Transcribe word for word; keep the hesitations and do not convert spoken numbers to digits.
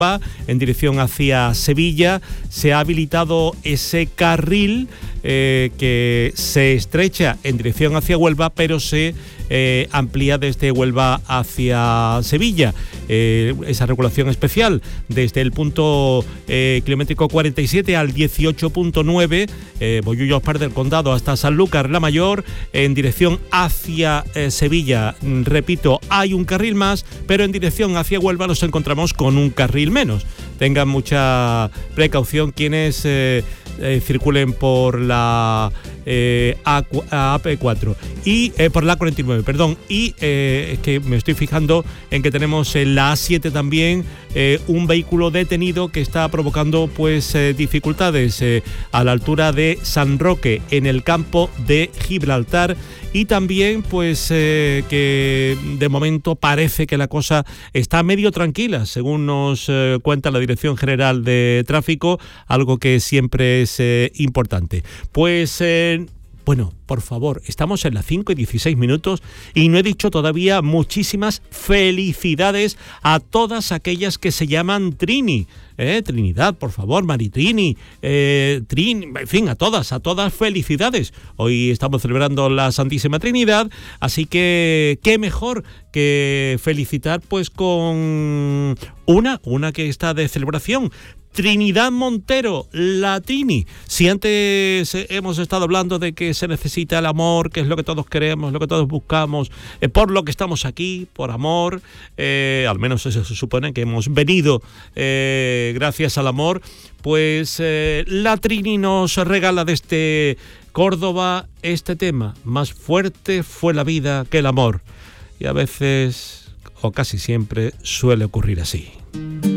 en dirección hacia Sevilla. Se ha habilitado ese carril eh, que se estrecha en dirección hacia Huelva, pero se eh, amplía desde Huelva hacia Sevilla. Eh, esa regulación especial desde el punto eh, kilométrico cuarenta y siete al dieciocho punto nueve, eh, Bollullos Par del Condado hasta Sanlúcar la Mayor, en dirección hacia eh, Sevilla. Repito, hay un carril más, pero en dirección hacia Huelva nos encontramos con un carril menos. Tengan mucha precaución quienes eh, eh, circulen por la eh, A P cuatro y eh, por la A cuarenta y nueve, perdón, y eh, es que me estoy fijando en que tenemos en la A siete también eh, un vehículo detenido que está provocando pues eh, dificultades eh, a la altura de San Roque en el campo de Gibraltar, y también pues eh, que de momento parece que la cosa está medio tranquila, según nos eh, cuenta la Dirección General de Tráfico, algo que siempre es eh, importante. Pues eh, bueno, por favor, estamos en las cinco y dieciséis minutos y no he dicho todavía muchísimas felicidades a todas aquellas que se llaman Trini. Eh, Trinidad, por favor, Maritrini, eh, Trini, en fin, a todas, a todas felicidades. Hoy estamos celebrando la Santísima Trinidad, así que qué mejor que felicitar pues con una, una que está de celebración. Trinidad Montero, la Trini. Si antes hemos estado hablando de que se necesita el amor, que es lo que todos queremos, lo que todos buscamos, eh, por lo que estamos aquí, por amor, eh, al menos eso se supone que hemos venido eh, gracias al amor, pues eh, la Trini nos regala desde Córdoba este tema: más fuerte fue la vida que el amor. Y a veces, o casi siempre, suele ocurrir así.